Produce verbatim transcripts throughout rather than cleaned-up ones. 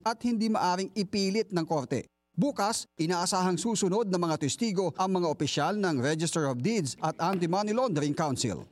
at hindi maaring ipilit ng korte. Bukas, inaasahang susunod na mga testigo ang mga opisyal ng Register of Deeds at Anti-Money Laundering Council.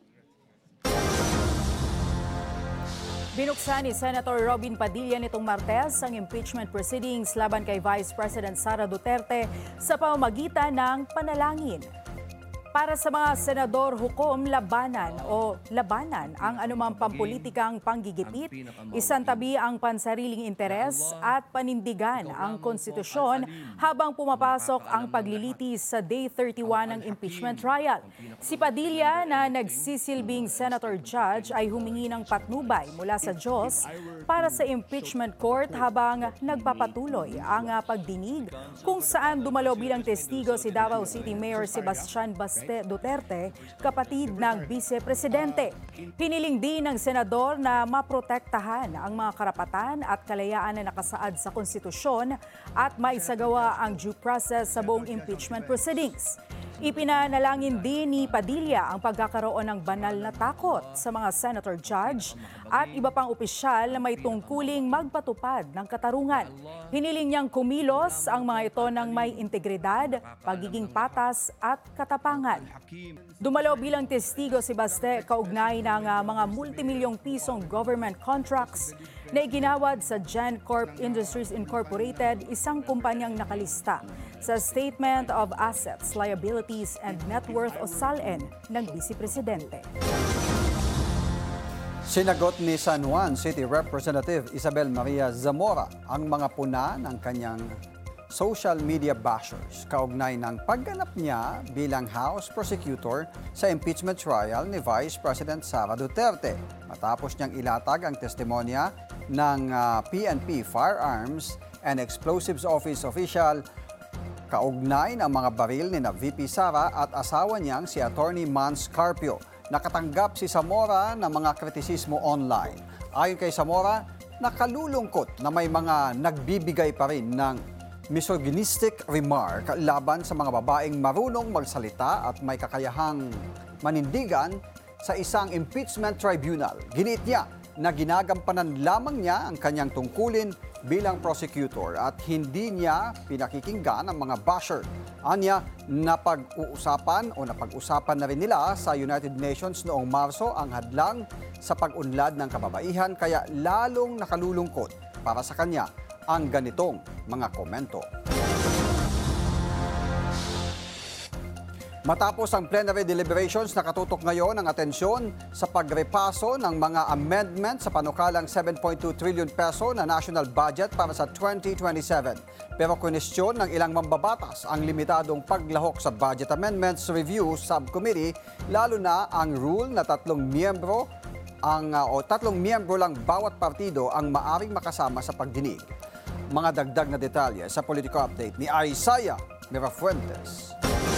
Binuksan ni Senator Robin Padilla nitong Martes ang impeachment proceedings laban kay Vice President Sara Duterte sa pamamagitan ng panalangin. Para sa mga senador, hukom labanan o labanan ang anumang pampulitikang panggigipit, isantabi ang pansariling interes at panindigan ang konstitusyon habang pumapasok ang paglilitis sa Day thirty-one ng impeachment trial. Si Padilla na nagsisilbing senator judge ay humingi ng patnubay mula sa Diyos para sa impeachment court habang nagpapatuloy ang pagdinig kung saan dumalo bilang testigo si Davao City Mayor Sebastian Baste Duterte, kapatid ng Vice Presidente. Hiniling din ng senador na maprotektahan ang mga karapatan at kalayaan na nakasaad sa konstitusyon at maisagawa ang due process sa buong impeachment proceedings. Ipinanalangin din ni Padilla ang pagkakaroon ng banal na takot sa mga senator judge at iba pang opisyal na may tungkuling magpatupad ng katarungan. Hiniling niyang kumilos ang mga ito ng may integridad, pagiging patas at katapangan. Dumalo bilang testigo si Baste kaugnay ng uh, mga multimilyong pisong government contracts na iginawad sa GenCorp Industries Incorporated, isang kumpanyang nakalista sa Statement of Assets, Liabilities and Net Worth o S A L N ng Vice Presidente. Sinagot ni San Juan City Representative Isabel Maria Zamora ang mga puna ng kanyang social media bashers kaugnay ng pagganap niya bilang House Prosecutor sa impeachment trial ni Vice President Sara Duterte. Matapos niyang ilatag ang testimonya ng uh, P N P Firearms and Explosives Office official kaugnay ng mga baril ni na V P Sara at asawa niyang si Attorney Mans Carpio. Nakatanggap si Zamora ng mga kritisismo online. Ayon kay Zamora, nakalulungkot na may mga nagbibigay pa rin ng misogynistic remark laban sa mga babaeng marunong magsalita at may kakayahang manindigan sa isang impeachment tribunal. Ginit niya na ginagampanan lamang niya ang kanyang tungkulin bilang prosecutor at hindi niya pinakikinggan ang mga basher. Anya, napag-uusapan o napag-usapan na rin nila sa United Nations noong Marso ang hadlang sa pag-unlad ng kababaihan kaya lalong nakalulungkot para sa kanya ang ganitong mga komento. Matapos ang plenary deliberations, nakatutok ngayon ang atensyon sa pagrepaso ng mga amendment sa panukalang seven point two trillion peso na national budget para sa twenty twenty-seven. Pero kwestiyon ng ilang mambabatas ang limitadong paglahok sa Budget Amendments Review Subcommittee, lalo na ang rule na tatlong miyembro ang uh, o tatlong miyembro lang bawat partido ang maaring makasama sa pagdinig. Mga dagdag na detalye sa Politico Update ni Isaiah Mirafuentes.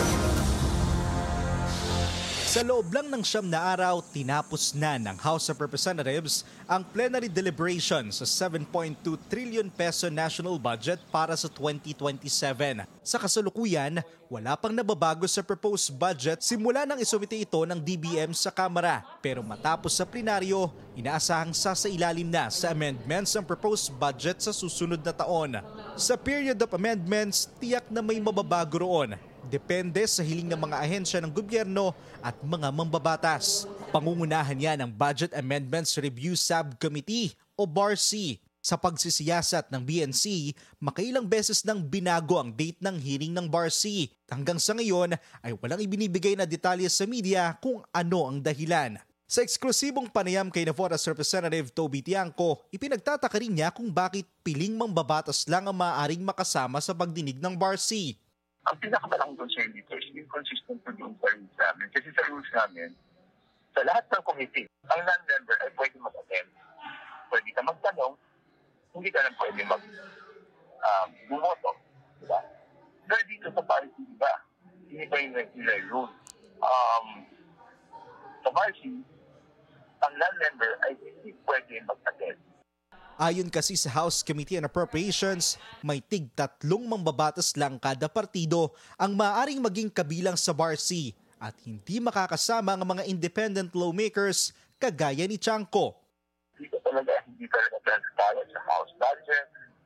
Sa loob lang ng siyam na araw, tinapos na ng House of Representatives ang plenary deliberation sa seven point two trillion peso national budget para sa twenty twenty-seven. Sa kasalukuyan, wala pang nababago sa proposed budget simula nang isumite ito ng D B M sa Kamara. Pero matapos sa plenaryo, inaasahang sasailalim na sa amendments ang proposed budget sa susunod na taon. Sa period of amendments, tiyak na may mababago roon. Depende sa hiling ng mga ahensya ng gobyerno at mga mambabatas. Pangungunahan yan ng Budget Amendments Review Subcommittee o B A R C. Sa pagsisiyasat ng B N C, makailang beses nang binago ang date ng hearing ng B A R C. Hanggang sa ngayon ay walang ibinibigay na detalye sa media kung ano ang dahilan. Sa eksklusibong panayam kay Navotas Representative Toby Tiangco, ipinagtataka rin niya kung bakit piling mambabatas lang ang maaaring makasama sa pagdinig ng B A R C. Ang pinakamalang concern dito is inconsistent po yung rules namin. Kasi sa rules namin, sa lahat ng committee, ang non-member ay pwede mag-attend. Pwede ka magtanong, hindi ka lang pwede mag-bumoto. Um, diba? Pero dito sa party, diba? Hindi pa yung regular rule. Um, sa party, ang non-member ay hindi pwede mag-attend. Ayon kasi sa House Committee on Appropriations, may tig tatlong mambabatas lang kada partido ang maaaring maging kabilang sa B A R C at hindi makakasama ang mga independent lawmakers kagaya ni Tiangco. Dito talaga, hindi talaga transparent sa House budget, sa B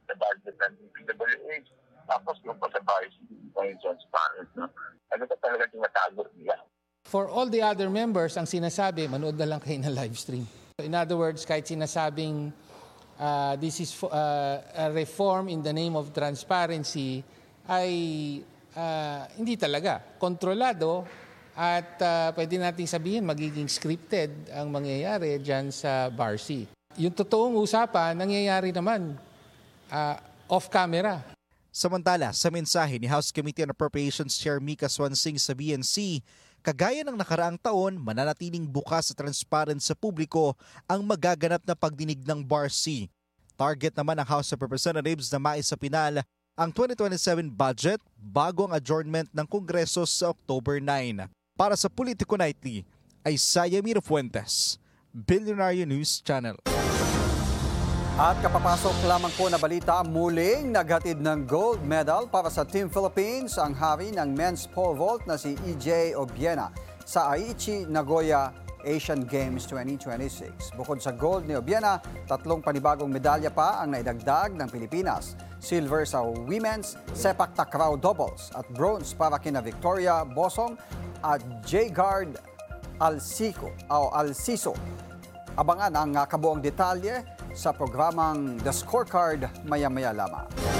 budget ng D P W H. Tapos yung pa sa bahay, yung transparent, no? Ano ka talaga tinatago nila? For all the other members, ang sinasabi, manood na lang kayo ng live stream. In other words, kahit sinasabing uh, this is uh, a reform in the name of transparency, ay uh, hindi talaga. Kontrolado at uh, pwede nating sabihin magiging scripted ang mangyayari dyan sa B A R C. Yung totoong usapan, nangyayari naman uh, off-camera. Samantala, sa mensahe ni House Committee on Appropriations Chair Mika Swansing sa B N C, kagaya ng nakaraang taon, mananatiling bukas at transparent sa publiko ang magaganap na pagdinig ng B A R C. Target naman ng House of Representatives na maisapinal ang twenty twenty-seven budget bago ang adjournment ng Kongreso sa October nine. Para sa Politico Nightly, ay Saya Miro Fuentes, Billionaire News Channel. At kapapasok lamang po na balita, muling naghatid ng gold medal para sa Team Philippines ang hari ng men's pole vault na si E J Obiena sa Aichi, Nagoya Asian Games twenty twenty-six. Bukod sa gold ni Obiena, tatlong panibagong medalya pa ang naidagdag ng Pilipinas. Silver sa women's sepak takraw doubles at bronze para kina Victoria Bosong at J-Guard Alcico o Alciso. Abangan ang kabuong detalye sa programang The Scorecard maya-maya lamang.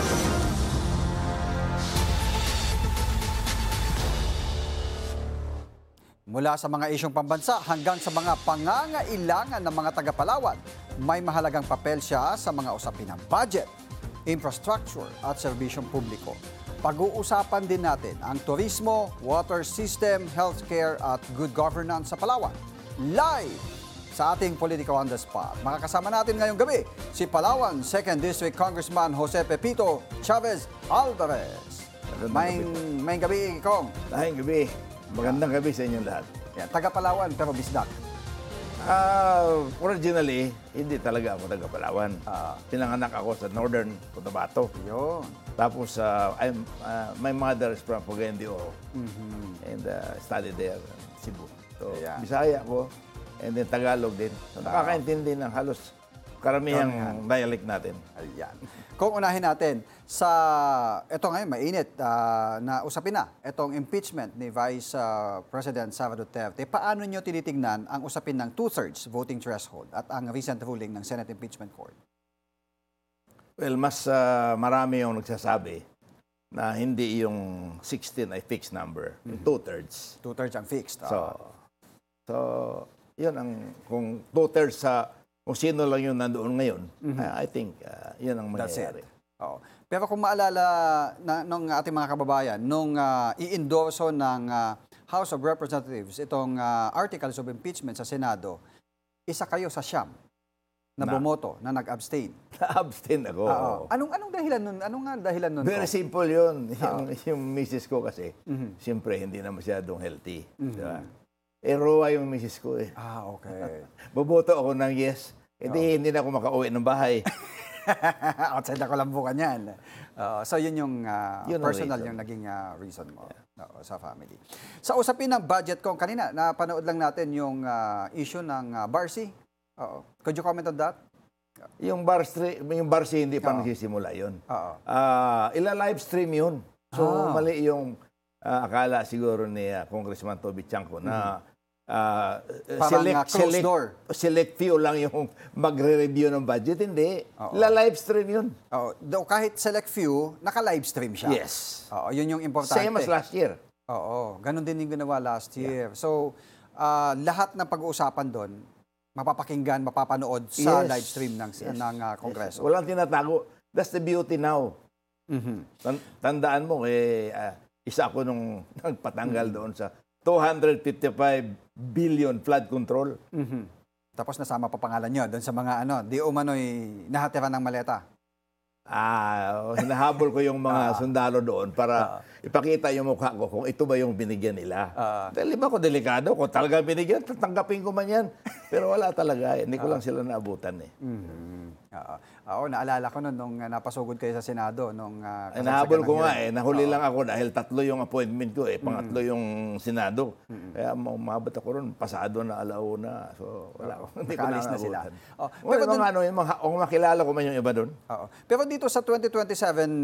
Mula sa mga isyong pambansa hanggang sa mga pangangailangan ng mga taga-Palawan, may mahalagang papel siya sa mga usapin ng budget, infrastructure at serbisyong publiko. Pag-uusapan din natin ang turismo, water system, healthcare at good governance sa Palawan. Live sa ating Politico on the Spot. Makakasama natin ngayong gabi si Palawan second District Congressman Jose Pepito Chavez Alvarez. May may gabi, Kong. Dahil gabi. Magandang gabi sa inyong lahat. Yan, taga Palawan pero bisdak. Uh, originally, hindi talaga ako taga Palawan. Ah. Pinanganak ako sa Northern Cotabato. Yun. Tapos, uh, I'm, uh, my mother is from Pugen de Oro. And uh, studied there in Cebu. So, Ayan. Bisaya ako. And then Tagalog din. So, nakakaintindi ng halos karamihang dialect natin. Ayan. Kung unahin natin, sa ito ngayon, mainit uh, na usapin na, itong impeachment ni Vice uh, President Sara Duterte. Paano nyo tinitingnan ang usapin ng two-thirds voting threshold at ang recent ruling ng Senate Impeachment Court? Well, mas uh, marami yung nagsasabi na hindi yung sixteen ay fixed number, yung two-thirds. Two-thirds ang fixed. So, ah. so yun ang, kung two-thirds sa, kung sino lang yun nandoon ngayon, uh, I think uh, yun ang That's mangyayari. it. Oo. Pero kung maalala na, ng ating mga kababayan, nung uh, i-endorso ng uh, House of Representatives itong uh, articles of impeachment sa Senado, isa kayo sa siyam na, Na. bumoto, na nag-abstain. Na-abstain ako. Oo. Anong anong dahilan nun? Anong nga dahilan nun? Very Kong? simple yun. Yung, yung misis ko kasi, siyempre hindi na masyadong healthy. Diba? Eh, rowa yung misis ko eh. Ah, okay. Boboto ako ng yes. Hindi, hindi na ako makauwi ng bahay. Outside ako lambukan yan. Uh, so yun yung uh, Yun ang personal reason. yung naging uh, reason mo Oo, sa family. Sa usapin ng budget ko, kanina napanood lang natin yung uh, issue ng uh, B A R C. Oo. Could you comment on that? Yung bar stream, yung bar C, hindi pa Oo. nagsisimula yun. Oo. Ah, ila-live stream yun. So, Ah. mali yung ah, akala siguro ni ah, Congressman Toby Chanco na ah, Parang, select, ah, closed select, door. select few lang yung magre-review ng budget. Hindi. Oo. Ila-live stream yun. Oo. Though kahit select few, naka-live stream siya. Yes. Oo, yun yung importante. Same as last year. Oo, ganun din yung ginawa last year. So, ah, lahat ng pag-uusapan doon, mapapakinggan, mapapanood sa Yes. live stream ng, Yes. ng ah, Kongreso. Walang tinatago. That's the beauty now. Mhm. Tan- Tandaan mo, eh, ah, isa ako nung nagpatanggal doon sa two hundred fifty-five billion flood control. Mhm. Tapos nasama pa pangalan nyo doon sa mga ano, di umano'y nahatira ng maleta. Ah, hinahabol ko yung mga sundalo doon para ipakita yung mukha ko kung ito ba yung binigyan nila. Ah. Dahil iba ko delikado, kung talaga binigyan, tatanggapin ko man yan. Pero wala talaga, eh. Hindi ko lang sila naabutan eh. Mhm. Oo. Oo, naalala ko nun nung uh, napasugod kayo sa Senado. Nung, uh, Ay, nahabol ko nga eh. Nahuli lang ako dahil tatlo yung appointment ko eh. Pangatlo yung Senado. Kaya umabot ako ron, pasado na alauna. So, wala ko. Hindi ko nakaalis na sila. naabutan. Oh, Pero pero dun- mga ano, yung mga, kung makilala ko man yung iba doon. Oo. Pero dito sa twenty twenty-seven